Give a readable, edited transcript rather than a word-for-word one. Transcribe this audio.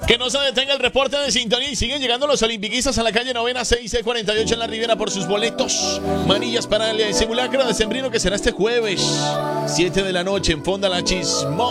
Que no se detenga el reporte de sintonía y siguen llegando los olimpiquistas a la calle Novena 6C48 en la Riviera por sus boletos. Manillas para el simulacro de sembrino que será este jueves, 7 de la noche en Fonda La Chismosa.